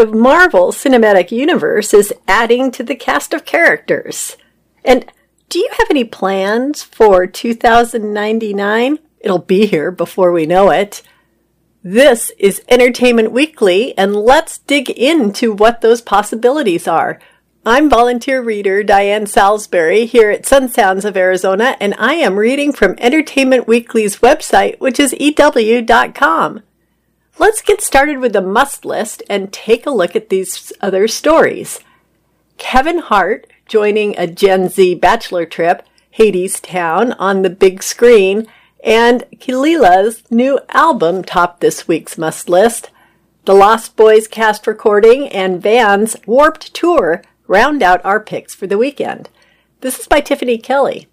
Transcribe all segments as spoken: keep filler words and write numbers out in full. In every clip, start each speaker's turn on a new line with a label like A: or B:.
A: the Marvel Cinematic Universe is adding to the cast of characters. And do you have any plans for two thousand ninety-nine? It'll be here before we know it. This is Entertainment Weekly, and let's dig into what those possibilities are. I'm volunteer reader Diane Salisbury here at Sun Sounds of Arizona, and I am reading from Entertainment Weekly's website, which is E W dot com. Let's get started with the must list and take a look at these other stories. Kevin Hart joining a Gen Z bachelor trip, Hadestown, on the big screen, and Kalila's new album topped this week's must list. The Lost Boys cast recording and Van's Warped Tour round out our picks for the weekend. This is by Tiffany Kelly.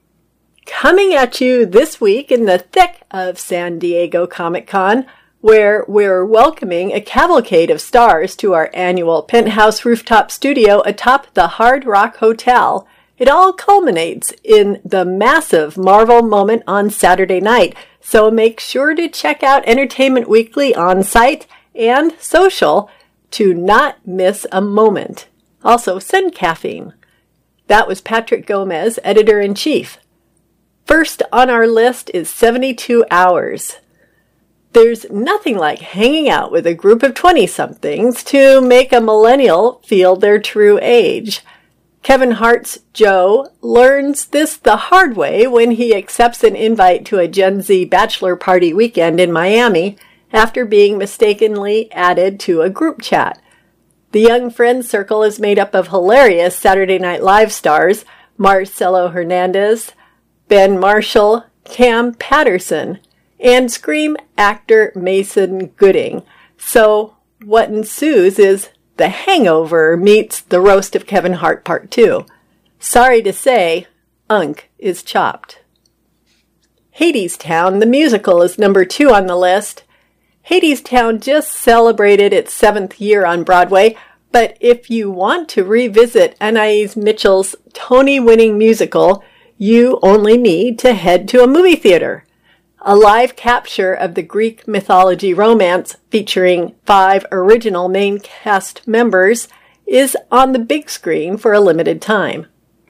A: Coming at you this week in the thick of San Diego Comic-Con, where we're welcoming a cavalcade of stars to our annual penthouse rooftop studio atop the Hard Rock Hotel. It all culminates in the massive Marvel moment on Saturday night, so make sure to check out Entertainment Weekly on site and social to not miss a moment. Also, send caffeine. That was Patrick Gomez, Editor-in-Chief. First on our list is seventy-two hours. There's nothing like hanging out with a group of twenty-somethings to make a millennial feel their true age. Kevin Hart's Joe learns this the hard way when he accepts an invite to a Gen Z bachelor party weekend in Miami after being mistakenly added to a group chat. The young friend circle is made up of hilarious Saturday Night Live stars Marcelo Hernandez, Ben Marshall, Cam Patterson, and Scream actor Mason Gooding. So what ensues is The Hangover meets The Roast of Kevin Hart Part two. Sorry to say, Unk is chopped. Hadestown, the musical, is number two on the list. Hadestown just celebrated its seventh year on Broadway, but if you want to revisit Anais Mitchell's Tony-winning musical, you only need to head to a movie theater. A live capture of the Greek mythology romance featuring five original main cast members is on the big screen for a limited time.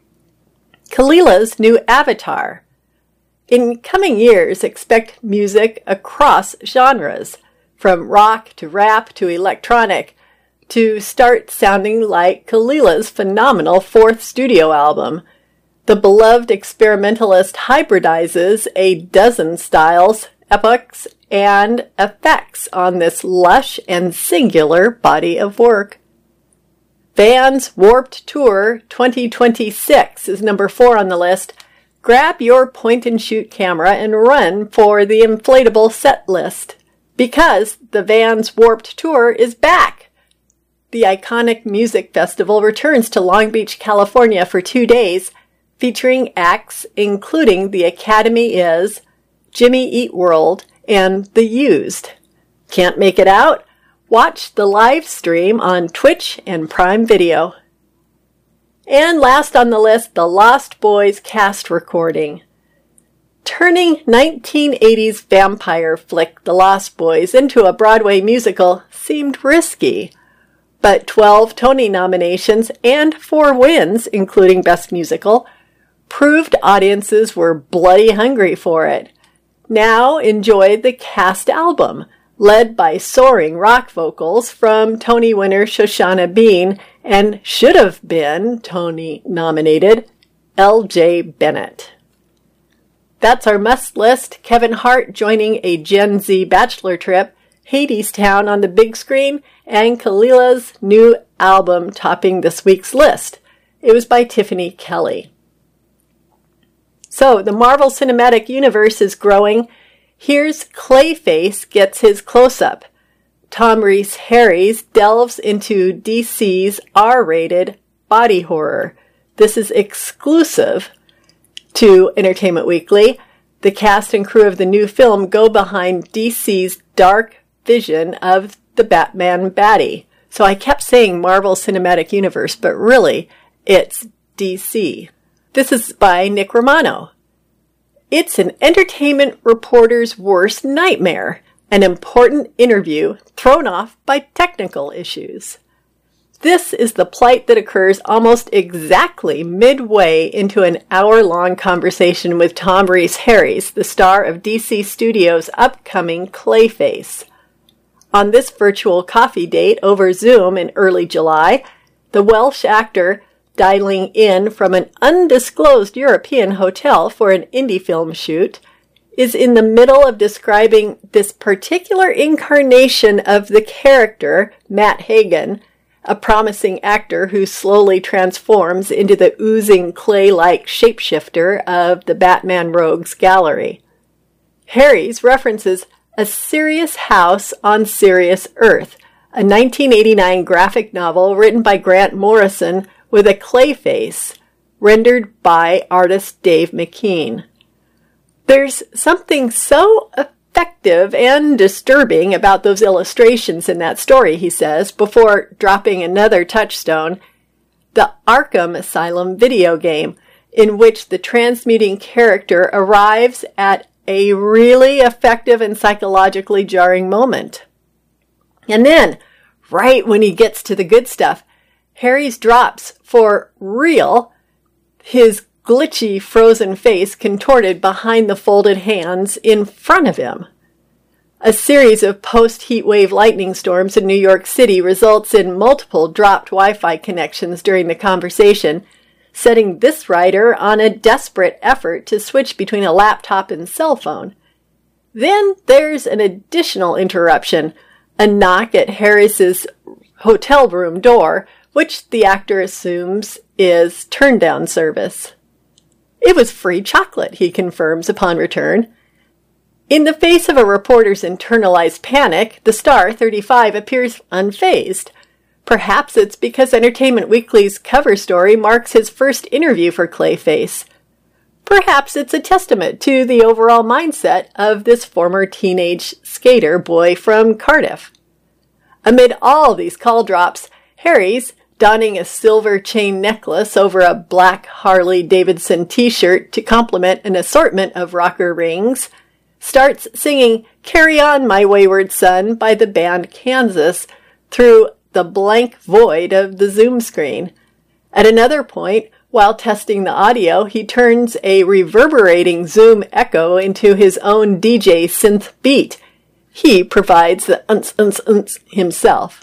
A: Kalila's new Avatar. In coming years, expect music across genres, from rock to rap to electronic, to start sounding like Kalila's phenomenal fourth studio album. The beloved experimentalist hybridizes a dozen styles, epochs, and effects on this lush and singular body of work. Van's Warped Tour twenty twenty-six is number four on the list. Grab your point-and-shoot camera and run for the inflatable set list, because the Van's Warped Tour is back. The iconic music festival returns to Long Beach, California for two days, featuring acts including The Academy Is, Jimmy Eat World, and The Used. Can't make it out? Watch the live stream on Twitch and Prime Video. And last on the list, the Lost Boys cast recording. Turning nineteen eighties vampire flick The Lost Boys into a Broadway musical seemed risky, but twelve Tony nominations and four wins, including Best Musical, proved audiences were bloody hungry for it. Now enjoy the cast album, led by soaring rock vocals from Tony winner Shoshana Bean and should have been Tony-nominated L J Bennett. That's our must list. Kevin Hart joining a Gen Z bachelor trip, Hadestown on the big screen, and Kalila's new album topping this week's list. It was by Tiffany Kelly. So, the Marvel Cinematic Universe is growing. Here's Clayface gets his close-up. Tom Rhys-Harries delves into D C's R-rated body horror. This is exclusive to Entertainment Weekly. The cast and crew of the new film go behind D C's dark vision of the Batman baddie. So I kept saying Marvel Cinematic Universe, but really, it's D C. This is by Nick Romano. It's an entertainment reporter's worst nightmare. an important interview thrown off by technical issues. This is the plight that occurs almost exactly midway into an hour-long conversation with Tom Rhys-Harries, the star of D C Studios' upcoming Clayface. On this virtual coffee date over Zoom in early July, the Welsh actor, dialing in from an undisclosed European hotel for an indie film shoot, is in the middle of describing this particular incarnation of the character, Matt Hagen, a promising actor who slowly transforms into the oozing clay-like shapeshifter of the Batman Rogues Gallery. Harries references A Serious House on Serious Earth, a nineteen eighty-nine graphic novel written by Grant Morrison with a clay face, rendered by artist Dave McKean. There's something so effective and disturbing about those illustrations in that story, he says, before dropping another touchstone, the Arkham Asylum video game, in which the transmuting character arrives at a really effective and psychologically jarring moment. And then, right when he gets to the good stuff, Harries drops, for real, his glitchy frozen face contorted behind the folded hands in front of him. A series of post-heatwave lightning storms in New York City results in multiple dropped Wi-Fi connections during the conversation, setting this writer on a desperate effort to switch between a laptop and cell phone. Then there's an additional interruption, a knock at Harris's hotel room door, which the actor assumes is turn-down service. It was free chocolate, he confirms upon return. In the face of a reporter's internalized panic, the star, thirty-five, appears unfazed. Perhaps it's because Entertainment Weekly's cover story marks his first interview for Clayface. Perhaps it's a testament to the overall mindset of this former teenage skater boy from Cardiff. Amid all these call drops, Harries, donning a silver chain necklace over a black Harley-Davidson t-shirt to complement an assortment of rocker rings, starts singing Carry On, My Wayward Son by the band Kansas through the blank void of the Zoom screen. At another point, while testing the audio, he turns a reverberating Zoom echo into his own D J synth beat. He provides the unts, unts, unts himself.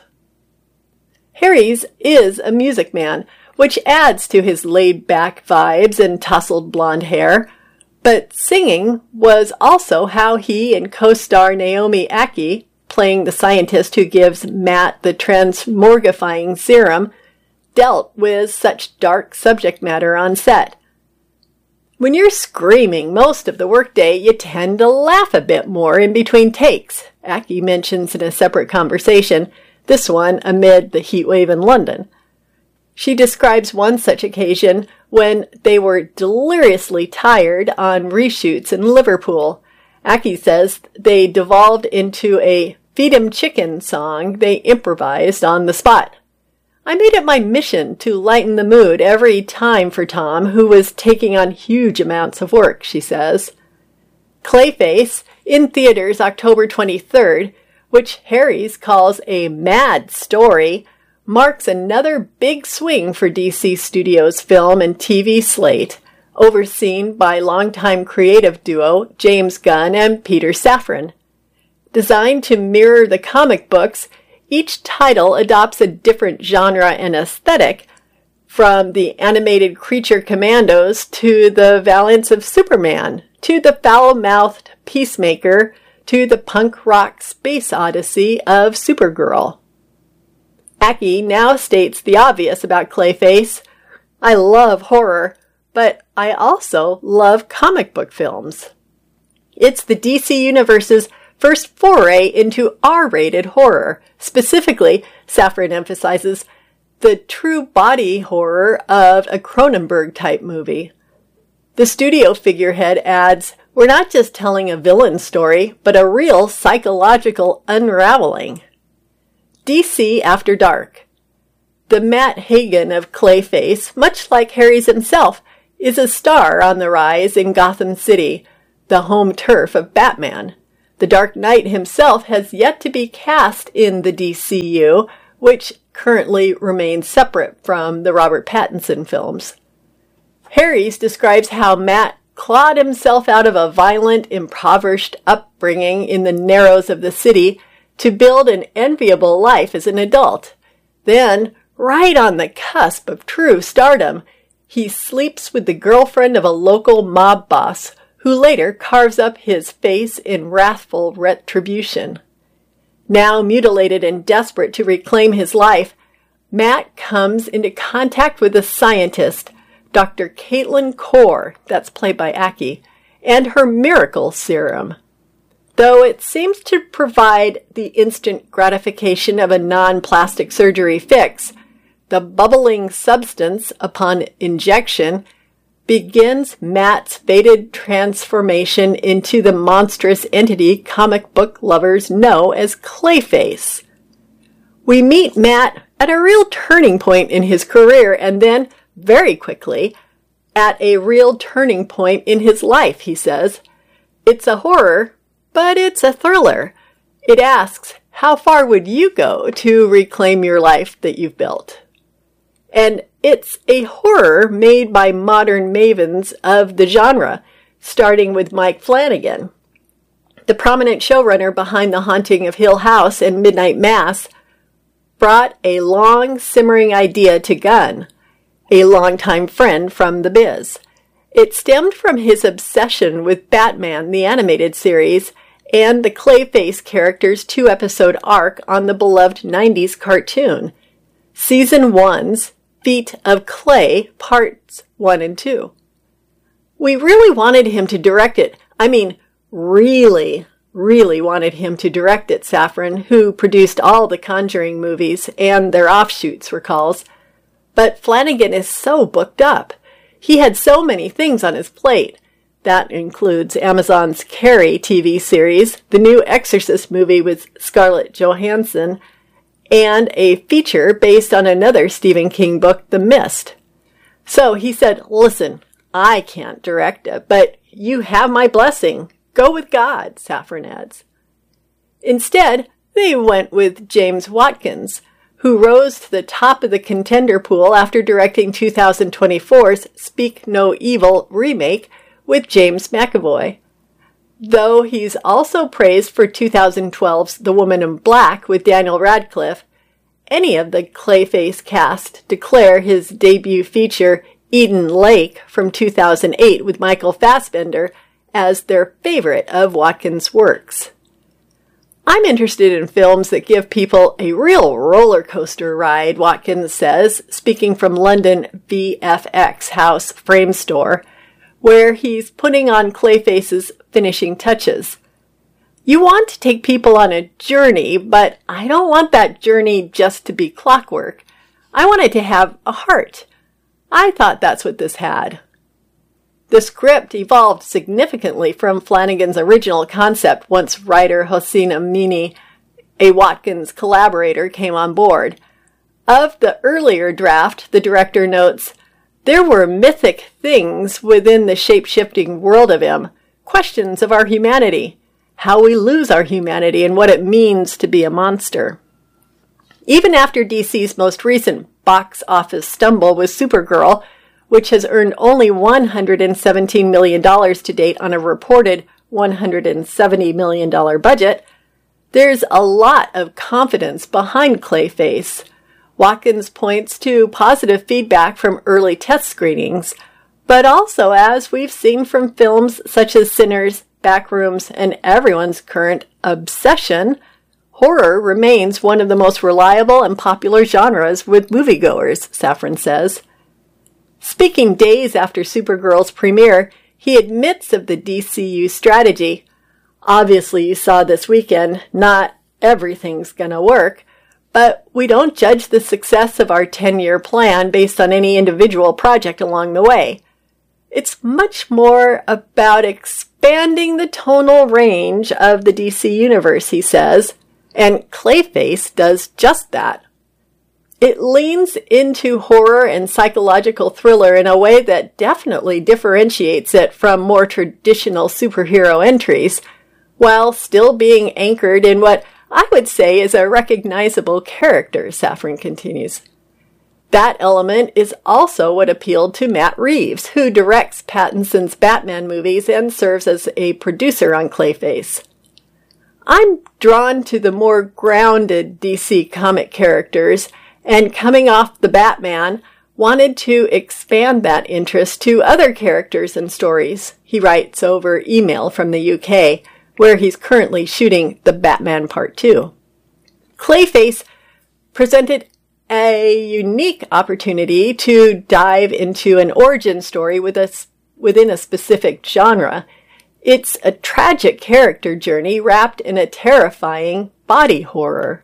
A: Harries is a music man, which adds to his laid-back vibes and tousled blonde hair. But singing was also how he and co-star Naomi Ackie, playing the scientist who gives Matt the transmorgifying serum, dealt with such dark subject matter on set. When you're screaming most of the workday, you tend to laugh a bit more in between takes, Ackie mentions in a separate conversation, this one amid the heat wave in London. She describes one such occasion when they were deliriously tired on reshoots in Liverpool. Ackie says they devolved into a Feed 'em Chicken song they improvised on the spot. I made it my mission to lighten the mood every time for Tom, who was taking on huge amounts of work, she says. Clayface, in theaters October twenty-third, which Harries calls a mad story, marks another big swing for D C Studios' film and T V slate, overseen by longtime creative duo James Gunn and Peter Safran. Designed to mirror the comic books, each title adopts a different genre and aesthetic, from the animated creature commandos to the Valiance of Superman, to the foul-mouthed Peacemaker, to the punk rock space odyssey of Supergirl. Ackie now states the obvious about Clayface. I love horror, but I also love comic book films. It's the D C Universe's first foray into R-rated horror. Specifically, Safran emphasizes the true body horror of a Cronenberg-type movie. The studio figurehead adds, we're not just telling a villain story, but a real psychological unraveling. D C After Dark. The Matt Hagen of Clayface, much like Harries himself, is a star on the rise in Gotham City, the home turf of Batman. The Dark Knight himself has yet to be cast in the D C U, which currently remains separate from the Robert Pattinson films. Harries describes how Matt clawed himself out of a violent, impoverished upbringing in the narrows of the city to build an enviable life as an adult. Then, right on the cusp of true stardom, he sleeps with the girlfriend of a local mob boss, who later carves up his face in wrathful retribution. Now mutilated and desperate to reclaim his life, Matt comes into contact with a scientist, Doctor Caitlin Core, that's played by Aki, and her miracle serum. Though it seems to provide the instant gratification of a non-plastic surgery fix, the bubbling substance, upon injection, begins Matt's fated transformation into the monstrous entity comic book lovers know as Clayface. We meet Matt at a real turning point in his career and then, very quickly, at a real turning point in his life, he says. It's a horror, but it's a thriller. It asks, how far would you go to reclaim your life that you've built? And it's a horror made by modern mavens of the genre, starting with Mike Flanagan. The prominent showrunner behind The Haunting of Hill House and Midnight Mass brought a long, simmering idea to Gunn, a longtime friend from the biz. It stemmed from his obsession with Batman, the animated series, and the Clayface character's two-episode arc on the beloved nineties cartoon, Season one's Feet of Clay, Parts one and two. We really wanted him to direct it. I mean, really, really wanted him to direct it, Safran, who produced all the Conjuring movies and their offshoots, recalls. But Flanagan is so booked up. He had so many things on his plate. That includes Amazon's Carrie T V series, the new Exorcist movie with Scarlett Johansson, and a feature based on another Stephen King book, The Mist. So he said, listen, I can't direct it, but you have my blessing. Go with God, Safran adds. Instead, they went with James Watkins, who rose to the top of the contender pool after directing two thousand twenty-four's Speak No Evil remake with James McAvoy. Though he's also praised for two thousand twelve's The Woman in Black with Daniel Radcliffe, any of the Clayface cast declare his debut feature, Eden Lake, from two thousand eight with Michael Fassbender, as their favorite of Watkins' works. I'm interested in films that give people a real roller coaster ride, Watkins says, speaking from London V F X House Frame Store, where he's putting on Clayface's finishing touches. You want to take people on a journey, but I don't want that journey just to be clockwork. I want it to have a heart. I thought that's what this had. The script evolved significantly from Flanagan's original concept once writer Hossein Amini, a Watkins collaborator, came on board. Of the earlier draft, the director notes, there were mythic things within the shape-shifting world of him, questions of our humanity, how we lose our humanity, and what it means to be a monster. Even after D C's most recent box office stumble with Supergirl, which has earned only one hundred seventeen million dollars to date on a reported one hundred seventy million dollars budget, there's a lot of confidence behind Clayface. Watkins points to positive feedback from early test screenings, but also, as we've seen from films such as Sinners, Backrooms, and everyone's current obsession, horror remains one of the most reliable and popular genres with moviegoers, Safran says. Speaking days after Supergirl's premiere, he admits of the D C U strategy. Obviously, you saw this weekend, not everything's gonna work, but we don't judge the success of our ten-year plan based on any individual project along the way. It's much more about expanding the tonal range of the D C universe, he says, and Clayface does just that. It leans into horror and psychological thriller in a way that definitely differentiates it from more traditional superhero entries, while still being anchored in what I would say is a recognizable character, Safran continues. That element is also what appealed to Matt Reeves, who directs Pattinson's Batman movies and serves as a producer on Clayface. I'm drawn to the more grounded D C comic characters, and coming off the Batman, wanted to expand that interest to other characters and stories, he writes over email from the U K, where he's currently shooting The Batman Part two. Clayface presented a unique opportunity to dive into an origin story with a, within a specific genre. It's a tragic character journey wrapped in a terrifying body horror.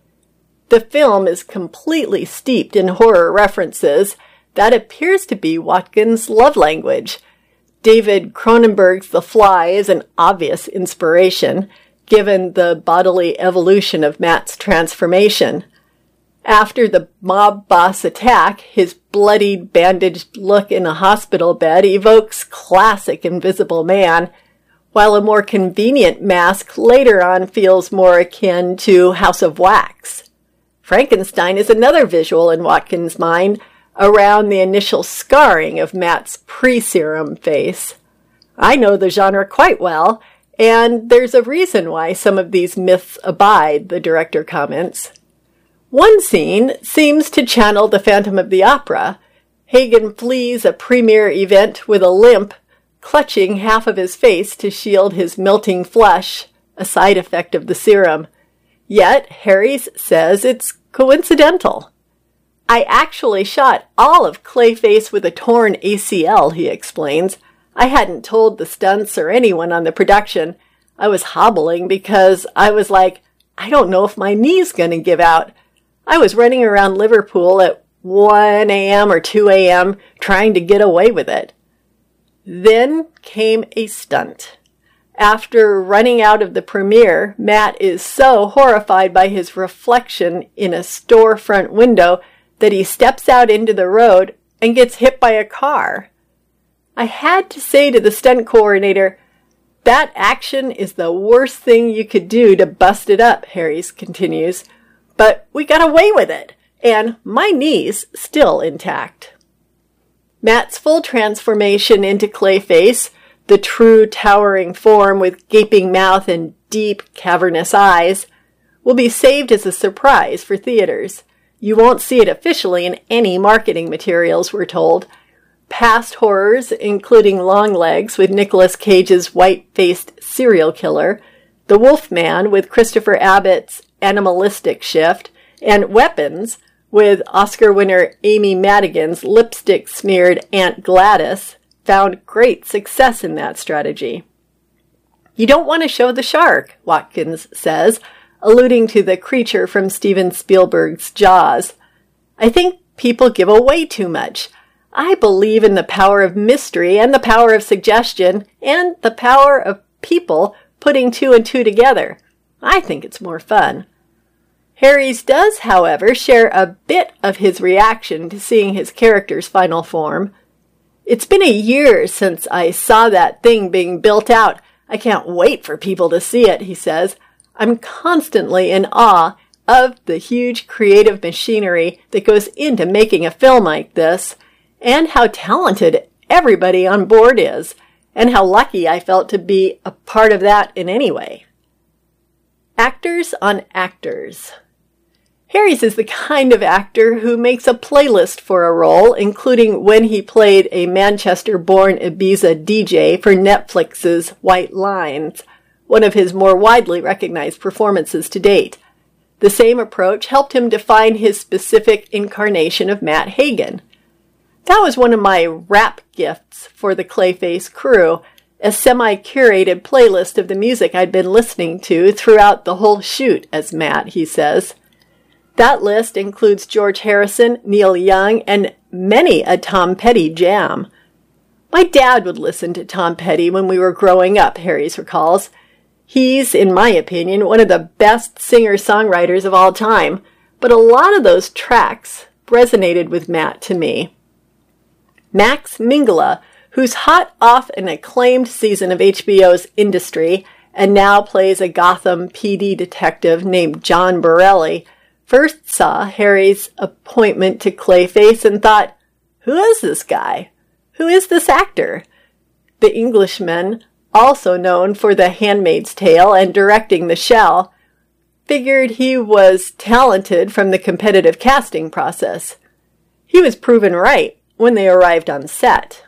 A: The film is completely steeped in horror references. That appears to be Watkins' love language. David Cronenberg's The Fly is an obvious inspiration, given the bodily evolution of Matt's transformation. After the mob boss attack, his bloodied, bandaged look in a hospital bed evokes classic Invisible Man, while a more convenient mask later on feels more akin to House of Wax. Frankenstein is another visual in Watkins' mind around the initial scarring of Matt's pre-serum face. I know the genre quite well, and there's a reason why some of these myths abide, the director comments. One scene seems to channel the Phantom of the Opera. Hagen flees a premiere event with a limp, clutching half of his face to shield his melting flesh, a side effect of the serum. Yet, Harries says it's coincidental. I actually shot all of Clayface with a torn A C L, he explains. I hadn't told the stunts or anyone on the production. I was hobbling because I was like, I don't know if my knee's going to give out. I was running around Liverpool at one a.m. or two a.m. trying to get away with it. Then came a stunt. After running out of the premiere, Matt is so horrified by his reflection in a storefront window that he steps out into the road and gets hit by a car. I had to say to the stunt coordinator, that action is the worst thing you could do to bust it up, Harries continues. But we got away with it, and my knee's still intact. Matt's full transformation into Clayface, the true towering form with gaping mouth and deep, cavernous eyes, will be saved as a surprise for theaters. You won't see it officially in any marketing materials, we're told. Past horrors, including Longlegs with Nicolas Cage's white-faced serial killer, The Wolfman with Christopher Abbott's animalistic shift, and Weapons with Oscar winner Amy Madigan's lipstick-smeared Aunt Gladys, found great success in that strategy. You don't want to show the shark, Watkins says, alluding to the creature from Steven Spielberg's Jaws. I think people give away too much. I believe in the power of mystery and the power of suggestion and the power of people putting two and two together. I think it's more fun. Harries does, however, share a bit of his reaction to seeing his character's final form. It's been a year since I saw that thing being built out. I can't wait for people to see it, he says. I'm constantly in awe of the huge creative machinery that goes into making a film like this, and how talented everybody on board is, and how lucky I felt to be a part of that in any way. Actors on actors. Harries is the kind of actor who makes a playlist for a role, including when he played a Manchester-born Ibiza D J for Netflix's White Lines, one of his more widely recognized performances to date. The same approach helped him define his specific incarnation of Matt Hagen. That was one of my rap gifts for the Clayface crew, a semi-curated playlist of the music I'd been listening to throughout the whole shoot as Matt, he says. That list includes George Harrison, Neil Young, and many a Tom Petty jam. My dad would listen to Tom Petty when we were growing up, Harries recalls. He's, in my opinion, one of the best singer-songwriters of all time, but a lot of those tracks resonated with Matt to me. Max Minghella, who's hot off an acclaimed season of H B O's Industry and now plays a Gotham P D detective named John Borelli, first saw Harry's appointment to Clayface and thought, who is this guy? Who is this actor? The Englishman, also known for The Handmaid's Tale and directing The Shell, figured he was talented from the competitive casting process. He was proven right when they arrived on set.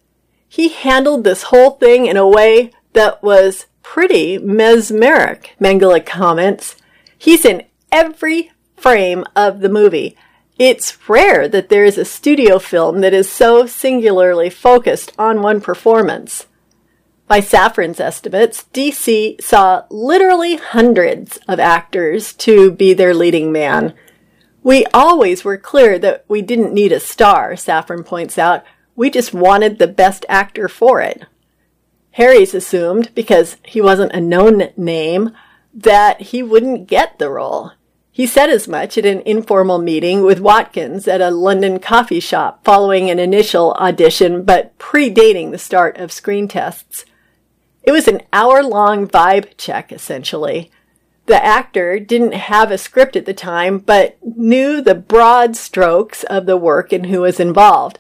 A: He handled this whole thing in a way that was pretty mesmeric, Mengele comments. He's in every frame of the movie. It's rare that there is a studio film that is so singularly focused on one performance. By Safran's estimates, D C saw literally hundreds of actors to be their leading man. We always were clear that we didn't need a star, Safran points out. We just wanted the best actor for it. Harry's assumed, because he wasn't a known name, that he wouldn't get the role. He said as much at an informal meeting with Watkins at a London coffee shop following an initial audition but predating the start of screen tests. It was an hour-long vibe check, essentially. The actor didn't have a script at the time, but knew the broad strokes of the work and who was involved.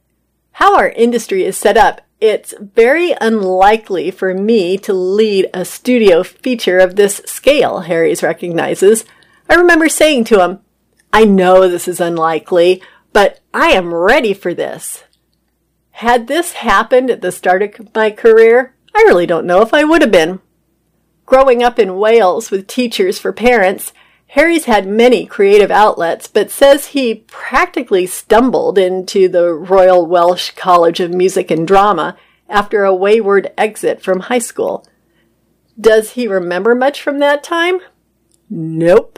A: How our industry is set up, it's very unlikely for me to lead a studio feature of this scale, Harries recognizes. I remember saying to him, I know this is unlikely, but I am ready for this. Had this happened at the start of my career, I really don't know if I would have been. Growing up in Wales with Teachers for Parents, Harries had many creative outlets, but says he practically stumbled into the Royal Welsh College of Music and Drama after a wayward exit from high school. Does he remember much from that time? Nope.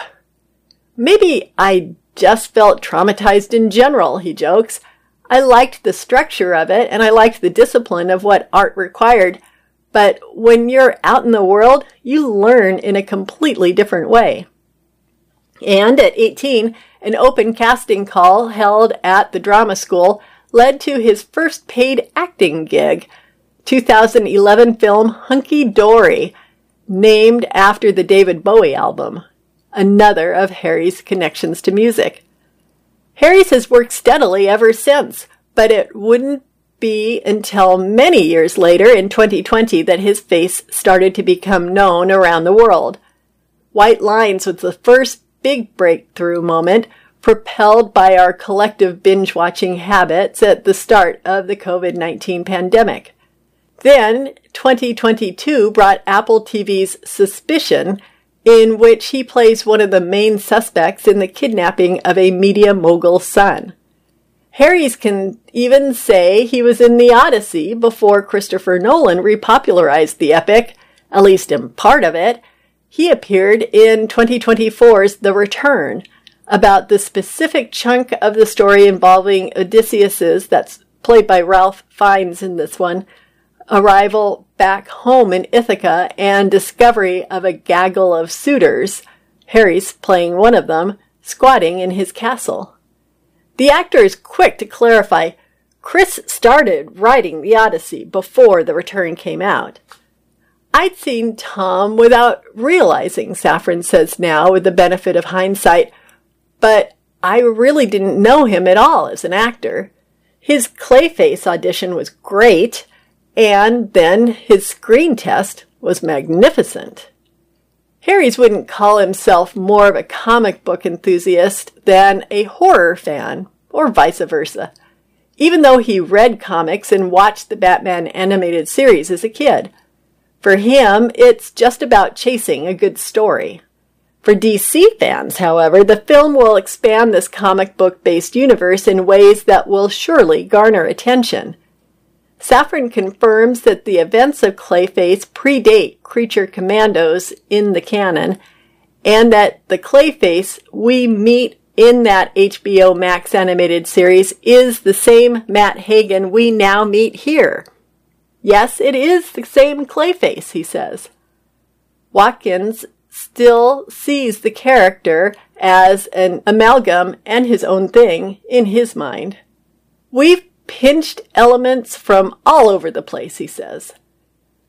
A: Maybe I just felt traumatized in general, he jokes. I liked the structure of it, and I liked the discipline of what art required, but when you're out in the world, you learn in a completely different way. And at eighteen, an open casting call held at the drama school led to his first paid acting gig, two thousand eleven film Hunky Dory, named after the David Bowie album, another of Harry's connections to music. Harries has worked steadily ever since, but it wouldn't be until many years later in twenty twenty that his face started to become known around the world. White Lines was the first big breakthrough moment, propelled by our collective binge-watching habits at the start of the covid nineteen pandemic. Then, twenty twenty-two brought Apple T V's Suspicion, in which he plays one of the main suspects in the kidnapping of a media mogul's son. Harries can even say he was in The Odyssey before Christopher Nolan repopularized the epic, at least in part of it. He appeared in twenty twenty-four's The Return, about the specific chunk of the story involving Odysseus's, that's played by Ralph Fiennes in this one, arrival back home in Ithaca and discovery of a gaggle of suitors, Harries playing one of them, squatting in his castle. The actor is quick to clarify, Chris started writing The Odyssey before The Return came out. I'd seen Tom without realizing, Safran says now with the benefit of hindsight, but I really didn't know him at all as an actor. His Clayface audition was great, and then his screen test was magnificent. Harries wouldn't call himself more of a comic book enthusiast than a horror fan, or vice versa, even though he read comics and watched the Batman animated series as a kid. For him, it's just about chasing a good story. For D C fans, however, the film will expand this comic book-based universe in ways that will surely garner attention. Safran confirms that the events of Clayface predate Creature Commandos in the canon, and that the Clayface we meet in that H B O Max animated series is the same Matt Hagen we now meet here. Yes, it is the same Clayface, he says. Watkins still sees the character as an amalgam and his own thing in his mind. We've pinched elements from all over the place, he says.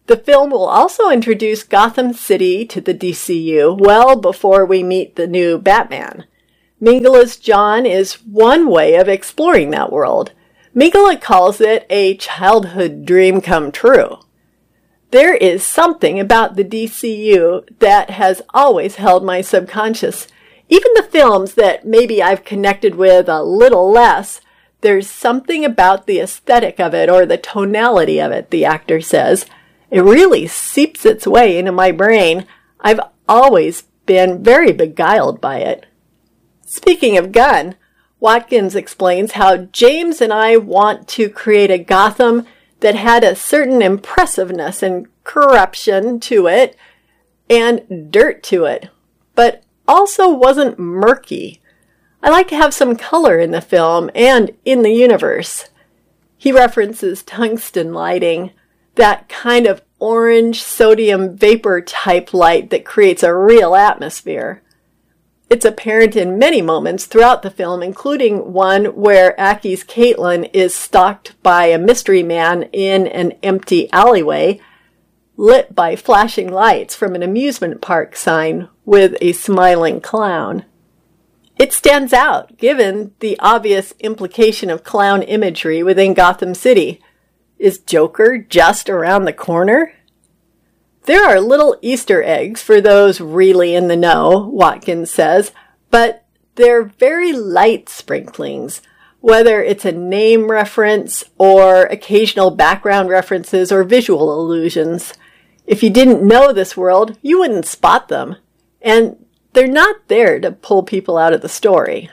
A: The film will also introduce Gotham City to the D C U well before we meet the new Batman. Minghola's John is one way of exploring that world. Minghola calls it a childhood dream come true. There is something about the D C U that has always held my subconscious. Even the films that maybe I've connected with a little less, there's something about the aesthetic of it or the tonality of it, the actor says. It really seeps its way into my brain. I've always been very beguiled by it. Speaking of Gunn, Watkins explains how James and I want to create a Gotham that had a certain impressiveness and corruption to it and dirt to it, but also wasn't murky. I like to have some color in the film and in the universe. He references tungsten lighting, that kind of orange sodium vapor type light that creates a real atmosphere. It's apparent in many moments throughout the film, including one where Aki's Caitlin is stalked by a mystery man in an empty alleyway, lit by flashing lights from an amusement park sign with a smiling clown. It stands out, given the obvious implication of clown imagery within Gotham City. Is Joker just around the corner? There are little Easter eggs for those really in the know, Watkins says, but they're very light sprinklings, whether it's a name reference or occasional background references or visual allusions. If you didn't know this world, you wouldn't spot them, and they're not there to pull people out of the story.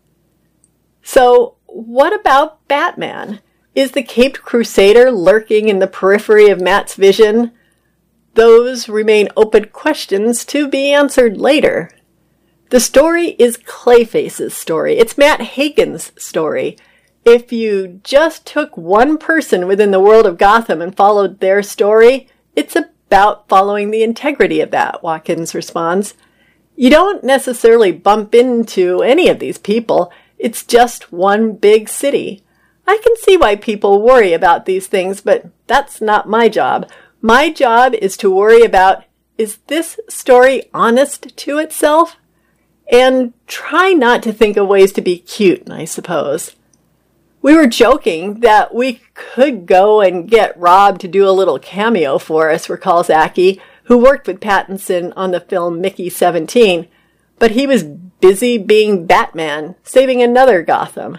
A: So, what about Batman? Is the Caped Crusader lurking in the periphery of Matt's vision? Those remain open questions to be answered later. The story is Clayface's story. It's Matt Hagen's story. If you just took one person within the world of Gotham and followed their story, it's about following the integrity of that, Watkins responds. You don't necessarily bump into any of these people. It's just one big city. I can see why people worry about these things, but that's not my job. My job is to worry about, is this story honest to itself? And try not to think of ways to be cute, I suppose. We were joking that we could go and get Rob to do a little cameo for us, recalls Aki, who worked with Pattinson on the film Mickey seventeen, but he was busy being Batman, saving another Gotham.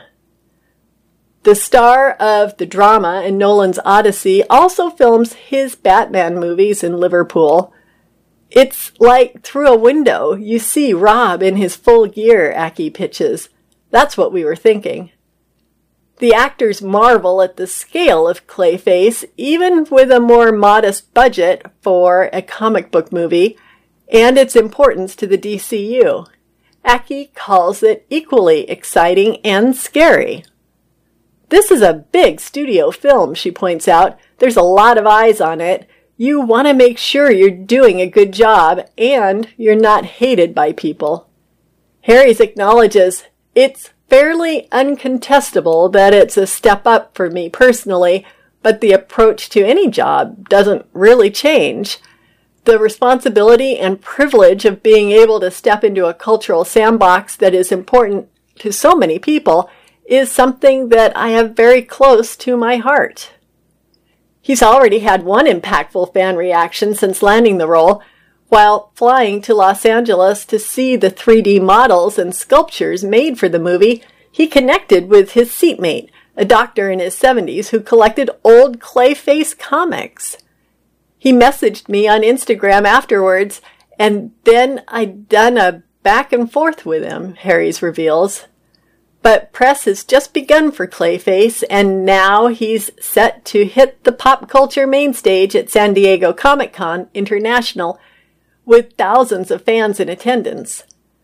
A: The star of the drama in Nolan's Odyssey also films his Batman movies in Liverpool. It's like through a window you see Rob in his full gear, Aki pitches. That's what we were thinking. The actors marvel at the scale of Clayface, even with a more modest budget for a comic book movie, and its importance to the D C U. Aki calls it equally exciting and scary. This is a big studio film, she points out. There's a lot of eyes on it. You want to make sure you're doing a good job and you're not hated by people. Harries acknowledges, it's fairly uncontestable that it's a step up for me personally, but the approach to any job doesn't really change. The responsibility and privilege of being able to step into a cultural sandbox that is important to so many people is something that I have very close to my heart. He's already had one impactful fan reaction since landing the role. While flying to Los Angeles to see the three D models and sculptures made for the movie, he connected with his seatmate, a doctor in his seventies who collected old Clayface comics. He messaged me on Instagram afterwards, and then I'd done a back and forth with him, Harries reveals. But press has just begun for Clayface, and now he's set to hit the pop culture main stage at San Diego Comic-Con International with thousands of fans in attendance.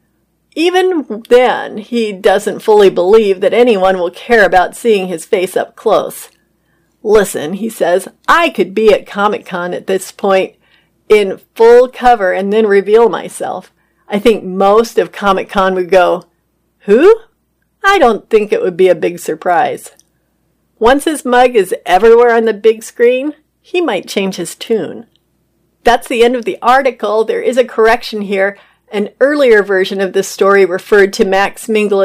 A: Even then, he doesn't fully believe that anyone will care about seeing his face up close. Listen, he says, I could be at Comic-Con at this point in full cover and then reveal myself. I think most of Comic-Con would go, who? I don't think it would be a big surprise. Once his mug is everywhere on the big screen, he might change his tune. That's the end of the article. There is a correction here. An earlier version of this story referred to Max Minghella